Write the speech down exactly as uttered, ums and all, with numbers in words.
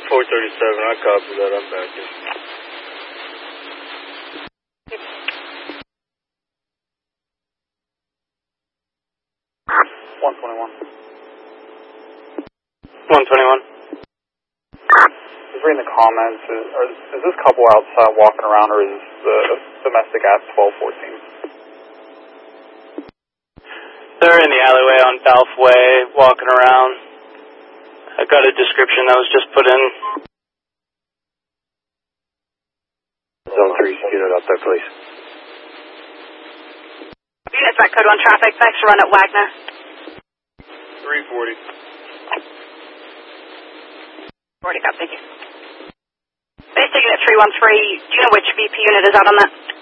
four thirty-seven, I copy that. I'm back in. one twenty-one. one twenty-one. Just reading the comments, is, are, is this couple outside walking around, or is this the domestic at twelve fourteen? They're in the alleyway on Balf Way, walking around. I got a description that was just put in. Zone three, unit up there, please. Units at code one traffic, thanks for run at Wagner. three forty. forty, got, thank you. Basic unit three one three, do you know which V P unit is out on that?